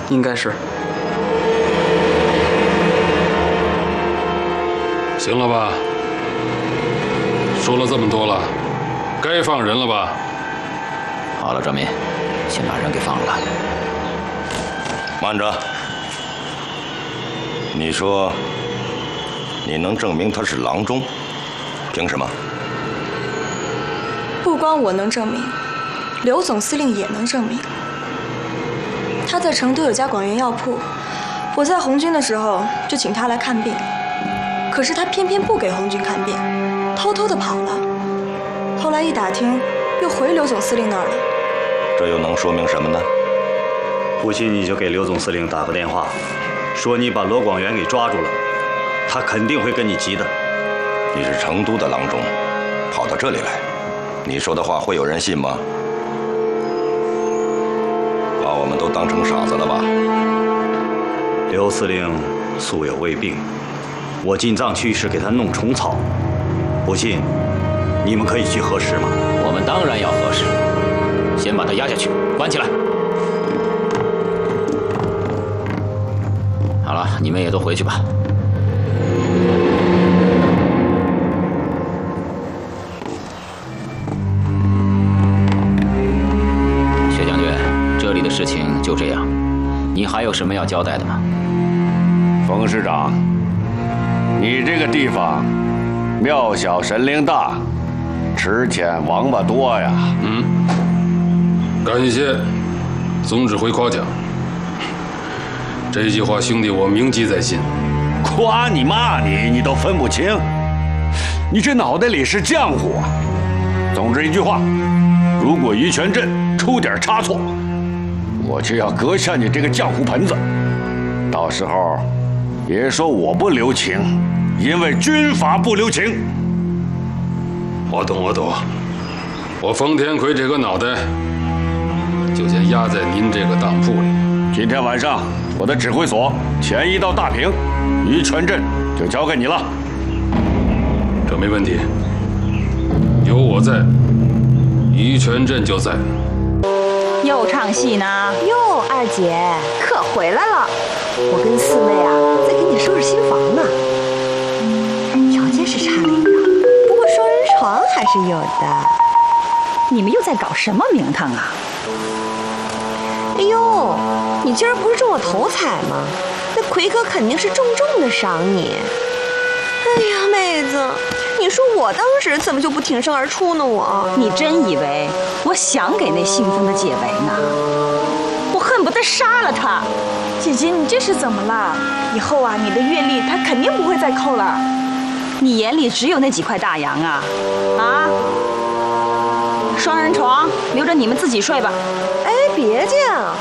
应该是。 行了吧？说了这么多了，该放人了吧？ 好了，赵民，先把人给放了吧。 慢着，你说你能证明他是郎中，凭什么？ 不光我能证明，刘总司令也能证明。他在成都有家广元药铺，我在红军的时候就请他来看病，可是他偏偏不给红军看病，偷偷的跑了。后来一打听，又回刘总司令那儿了。 这又能说明什么呢？ 不信你就给刘总司令打个电话，说你把罗广元给抓住了，他肯定会跟你急的。 你是成都的郎中，跑到这里来，你说的话会有人信吗？把我们都当成傻子了吧？ 刘司令素有胃病，我进藏区是给他弄虫草，不信你们可以去核实吗？ 我们当然要核实，先把他押下去，关起来。好了，你们也都回去吧。薛将军，这里的事情就这样，你还有什么要交代的吗？ 冯师长，你这个地方庙小神灵大，池浅王八多呀。 感谢总指挥夸奖。这句话，兄弟我铭记在心。 夸你骂你，你都分不清，你这脑袋里是浆糊啊！总之一句话，如果于泉镇出点差错，我就要割下你这个浆糊盆子。到时候别说我不留情，因为军法不留情。 我懂，我冯天魁这个脑袋就先压在您这个当铺里。 今天晚上我的指挥所前移到大坪，于泉镇就交给你了。 这没问题，有我在，于泉镇就在。 又唱戏呢？ 哟，二姐可回来了。我跟四妹啊，在给你收拾新房呢。条件是差了一点，不过双人床还是有的。 你们又在搞什么名堂啊？ 哎呦，你今儿不是中了头彩吗？那奎哥肯定是重重的赏你。哎呀，妹子，你说我当时怎么就不挺身而出呢？ 你真以为我想给那姓封的解围呢？我恨不得杀了他。 姐姐，你这是怎么了？以后啊，你的月例他肯定不会再扣了。 你眼里只有那几块大洋啊？啊？双人床留着你们自己睡吧。 哎，别介啊！